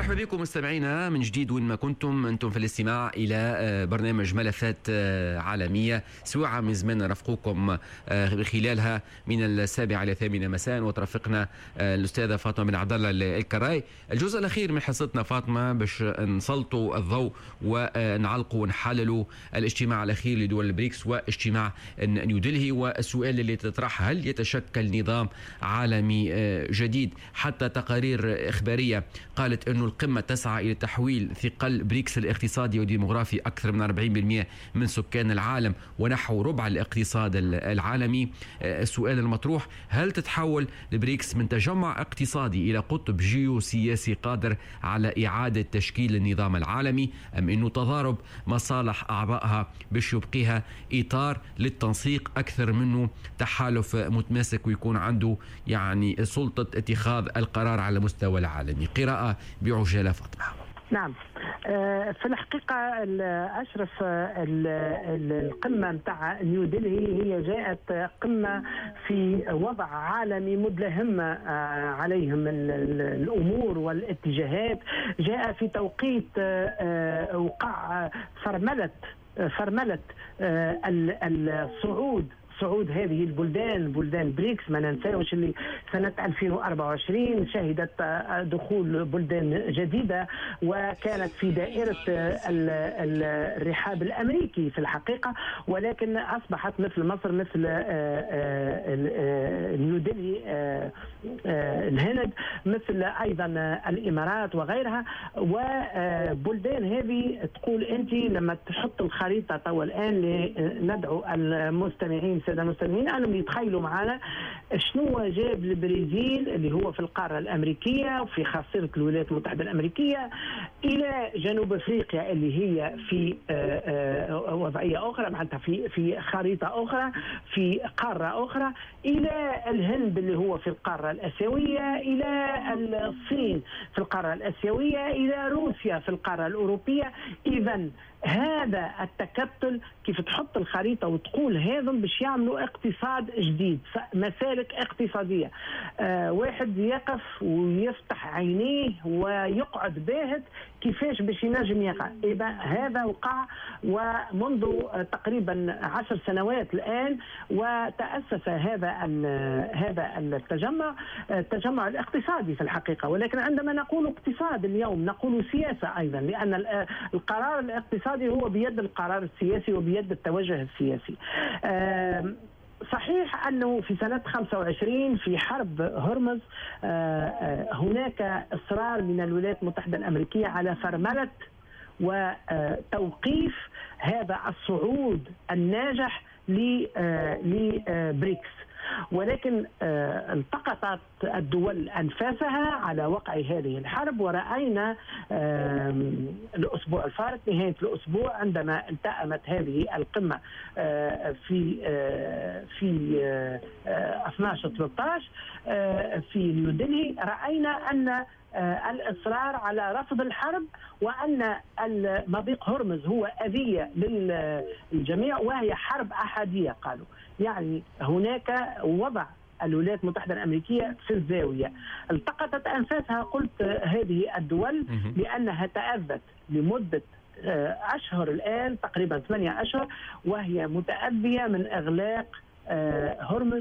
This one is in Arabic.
مرحبا بكم مستمعينا من جديد وين ما كنتم أنتم في الاستماع إلى برنامج ملفات عالمية. سواء من زمان رفقوكم خلالها من 7 إلى 8 مساء، وترافقنا الأستاذة فاطمة بن عبد الله الكراي. الجزء الأخير من حصتنا فاطمة باش نسلطوا الضوء ونعلقوا ونحللوا الاجتماع الأخير لدول البريكس واجتماع نيودلهي، والسؤال اللي تطرح: هل يتشكل نظام عالمي جديد؟ حتى تقارير إخبارية قالت أنه القمة تسعى إلى تحويل ثقل بريكس الاقتصادي والديمغرافي أكثر من 40% من سكان العالم ونحو ربع الاقتصاد العالمي. السؤال المطروح: هل تتحول البريكس من تجمع اقتصادي إلى قطب جيوسياسي قادر على إعادة تشكيل النظام العالمي، أم أنه تضارب مصالح أعضائها باش يبقيها إطار للتنسيق أكثر منه تحالف متماسك ويكون عنده يعني سلطة اتخاذ القرار على مستوى العالمي؟ قراءة بعجالة فاطمة. نعم، في الحقيقة أشرف القمة متاع نيودلهي هي جاءت قمة في وضع عالمي مدلهم عليهم الأمور والاتجاهات. جاء في توقيت وقع فرملة صعود هذه بلدان بريكس. ما ننساوش اللي سنة 2024 شهدت دخول بلدان جديدة، وكانت في دائرة الرحاب الأمريكي في الحقيقة، ولكن أصبحت مثل مصر، مثل نيودلهي، الهند، مثل أيضا الإمارات وغيرها. وبلدان هذه تقول أنت لما تحط الخريطة توا الآن، ندعو المستمعين السادة المستمعين أنهم يتخيلوا معنا شنو جاب البرازيل اللي هو في القارة الأمريكية وفي خاصية الولايات المتحدة الأمريكية إلى جنوب أفريقيا اللي هي في وضعية أخرى، معناتها في خريطة أخرى، في قارة أخرى، إلى الهند اللي هو في القارة الآسيوية، إلى الصين في القارة الآسيوية، إلى روسيا في القارة الأوروبية. إذن هذا التكتل كيف تحط الخريطة وتقول هذم باش يعملوا اقتصاد جديد، مسالك اقتصادية. واحد يقف ويفتح عينيه ويقعد باهت كيفاش باش ينجم يقع. إذا هذا وقع ومنذ تقريبا 10 سنوات الآن، وتأسس هذا التجمع الاقتصادي في الحقيقة. ولكن عندما نقول اقتصاد اليوم نقول سياسة أيضا، لأن القرار الاقتصادي هو بيد القرار السياسي وبيد التوجه السياسي. صحيح أنه في سنة 25 في حرب هرمز هناك إصرار من الولايات المتحدة الأمريكية على فرملة وتوقيف هذا الصعود الناجح لبريكس، ولكن التقطت الدول أنفاسها على وقع هذه الحرب. ورأينا الأسبوع الفارط، نهاية الأسبوع، عندما التأمت هذه القمة في 12-13 في نيودلهي، رأينا أن الإصرار على رفض الحرب، وأن مضيق هرمز هو أذية للجميع وهي حرب أحادية قالوا. يعني هناك وضع الولايات المتحدة الأمريكية في الزاوية. التقطت أنفاسها، قلت هذه الدول، لأنها تأذت لمدة أشهر الآن، تقريبا 8 أشهر، وهي متأذية من إغلاق هرمز